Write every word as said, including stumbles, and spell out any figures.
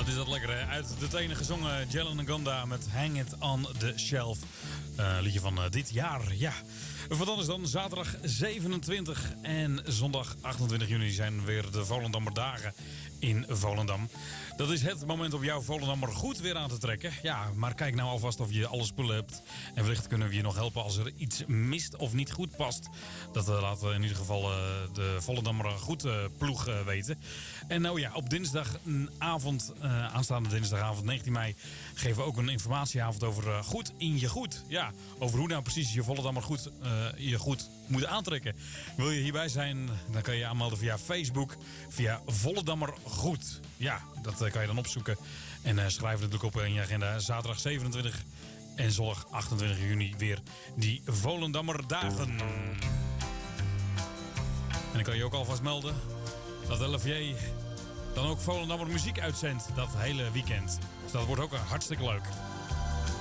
Wat is dat lekker, hè? Uit de tenen gezongen Jalen Ngonda met Hang It On The Shelf. Uh, liedje van uh, dit jaar, ja. Wat dan is dan zaterdag zevenentwintig en zondag achtentwintig juni zijn weer de Volendammer dagen in Volendam. Dat is het moment om jouw Volendammer goed weer aan te trekken. Ja, maar kijk nou alvast of je alle spullen hebt. En wellicht kunnen we je nog helpen als er iets mist of niet goed past. Dat uh, laten we in ieder geval uh, de Volendammer goed uh, ploeg uh, weten. En nou ja, op dinsdagavond, uh, aanstaande dinsdagavond negentien mei... geven we ook een informatieavond over uh, goed in je goed. Ja, over hoe nou precies je Volendammer goed, uh, je goed moet aantrekken. Wil je hierbij zijn, dan kan je je aanmelden via Facebook, via Volendammer Goed. Ja, dat uh, kan je dan opzoeken. En uh, schrijf het natuurlijk op in je agenda. Zaterdag zevenentwintig en zondag achtentwintig juni weer die Volendammer dagen. En dan kan je ook alvast melden dat L F J dan ook Volendammer muziek uitzendt dat hele weekend. Dus dat wordt ook hartstikke leuk.